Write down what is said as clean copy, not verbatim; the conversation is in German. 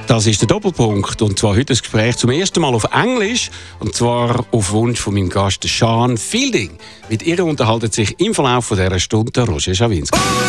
Das ist der Doppelpunkt. Und zwar heute das Gespräch zum ersten Mal auf Englisch. Und zwar auf Wunsch von meinem Gast Sian Fielding. Mit ihr unterhalten sich im Verlauf dieser Stunde Roger Schawinski.